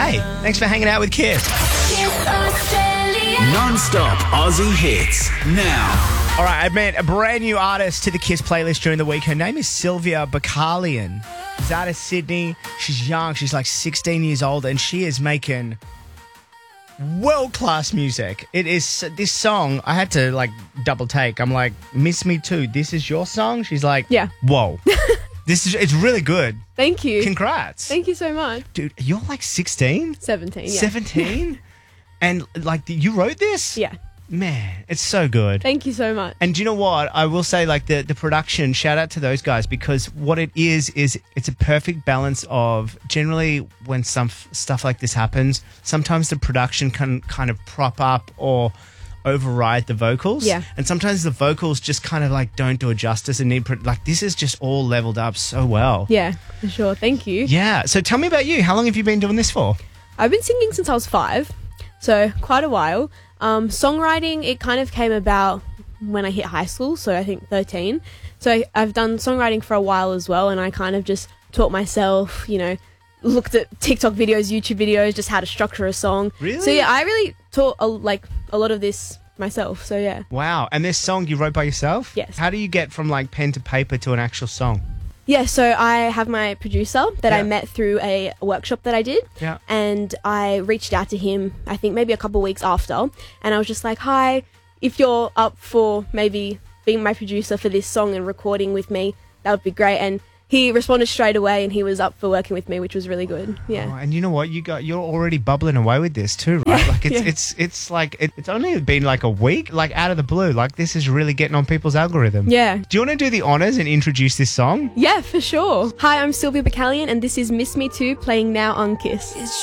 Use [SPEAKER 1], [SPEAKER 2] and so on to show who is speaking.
[SPEAKER 1] Hey, thanks for hanging out with Kiss.
[SPEAKER 2] Kiss Australia.
[SPEAKER 3] Non-stop Aussie hits. Now.
[SPEAKER 1] All right, I met a brand new artist to the Kiss playlist during the week. Her name is Sylvia Bacalian. She's out of Sydney. She's young. She's like 16 years old, and she is making world-class music. It is this song. I had to like double take. I'm like, Miss Me Too. This is your song? She's like,
[SPEAKER 4] Yeah.
[SPEAKER 1] Whoa. It's really good.
[SPEAKER 4] Thank you.
[SPEAKER 1] Congrats.
[SPEAKER 4] Thank you so much.
[SPEAKER 1] Dude, you're like 16?
[SPEAKER 4] 17, yeah.
[SPEAKER 1] 17? And like you wrote this?
[SPEAKER 4] Yeah.
[SPEAKER 1] Man, it's so good.
[SPEAKER 4] Thank you so much.
[SPEAKER 1] And do you know what? I will say, like, the production, shout out to those guys, because what it is it's a perfect balance of, generally when some stuff like this happens, sometimes the production can kind of prop up or override the vocals.
[SPEAKER 4] Yeah.
[SPEAKER 1] And sometimes the vocals just kind of like don't do it justice and need, like, this is just all leveled up so well.
[SPEAKER 4] Yeah, for sure. Thank you.
[SPEAKER 1] Yeah. So tell me about you. How long have you been doing this for?
[SPEAKER 4] I've been singing since I was 5, so quite a while. Songwriting, it kind of came about when I hit high school, so I think 13. So I've done songwriting for a while as well, and I kind of just taught myself, looked at TikTok videos, YouTube videos, just how to structure a song.
[SPEAKER 1] Really?
[SPEAKER 4] So yeah, I really taught a lot of this myself, so yeah.
[SPEAKER 1] Wow. And this song you wrote by yourself?
[SPEAKER 4] Yes.
[SPEAKER 1] How do you get from like pen to paper to an actual song?
[SPEAKER 4] Yeah, so I have my producer that
[SPEAKER 1] Yeah.
[SPEAKER 4] I met through a workshop that I did.
[SPEAKER 1] Yeah.
[SPEAKER 4] And I reached out to him, I think maybe a couple of weeks after. And I was just like, hi, if you're up for maybe being my producer for this song and recording with me, that would be great. And he responded straight away and he was up for working with me, which was really good. Yeah.
[SPEAKER 1] Oh, and you know what? You're already bubbling away with this too, right? Like it's like it's only been like a week, like out of the blue. Like this is really getting on people's algorithm.
[SPEAKER 4] Yeah.
[SPEAKER 1] Do you want to do the honors and introduce this song?
[SPEAKER 4] Yeah, for sure. Hi, I'm Sylvia Bacalian and this is Miss Me Too playing now on Kiss.